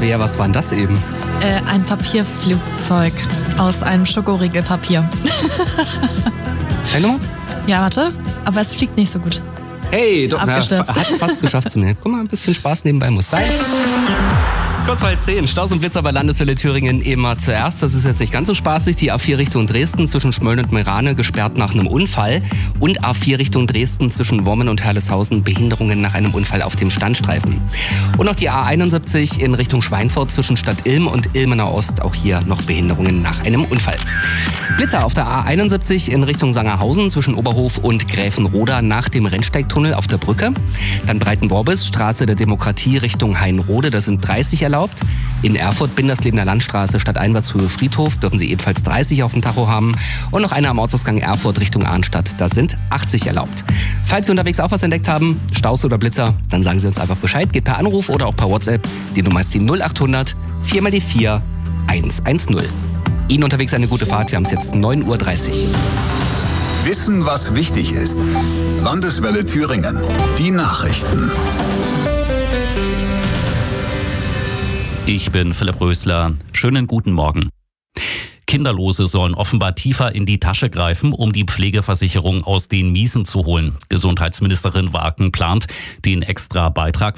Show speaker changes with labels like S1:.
S1: schwer. Was war denn das eben?
S2: Ein Papierflugzeug aus einem Schokoriegelpapier.
S1: Zeig nochmal.
S2: Ja, warte. Aber es fliegt nicht so gut.
S1: Hey, doch, hat
S2: Abgestürzt.
S1: es fast geschafft zu mir. Guck mal, ein bisschen Spaß nebenbei muss sein. Kurz vor 10, Staus und Blitzer bei Landeswelle Thüringen immer zuerst. Das ist jetzt nicht ganz so spaßig. Die A4 Richtung Dresden zwischen Schmölln und Meerane gesperrt nach einem Unfall. Und A4 Richtung Dresden zwischen Wormen und Herleshausen Behinderungen nach einem Unfall auf dem Standstreifen. Und noch die A71 in Richtung Schweinfurt zwischen Stadt Ilm und Ilmenau Ost. Auch hier noch Behinderungen nach einem Unfall. Blitzer auf der A71 in Richtung Sangerhausen zwischen Oberhof und Gräfenroda nach dem Rennsteigtunnel auf der Brücke. Dann Breitenworbis, Straße der Demokratie Richtung Hainrode, da sind 30 erlaubt. In Erfurt Binderslebener Landstraße statt Einfahrtshöhe Friedhof dürfen Sie ebenfalls 30 auf dem Tacho haben. Und noch eine am Ortsausgang Erfurt Richtung Arnstadt, da sind 80 erlaubt. Falls Sie unterwegs auch was entdeckt haben, Staus oder Blitzer, dann sagen Sie uns einfach Bescheid. Geht per Anruf oder auch per WhatsApp. Die Nummer ist die 0800 4 mal die 4 110. Ihnen unterwegs eine gute Fahrt, wir haben es jetzt 9:30 Uhr.
S3: Wissen, was wichtig ist. Landeswelle Thüringen. Die Nachrichten.
S4: Ich bin Philipp Rösler. Schönen guten Morgen. Kinderlose sollen offenbar tiefer in die Tasche greifen, um die Pflegeversicherung aus den Miesen zu holen. Gesundheitsministerin Waken plant den extra Beitrag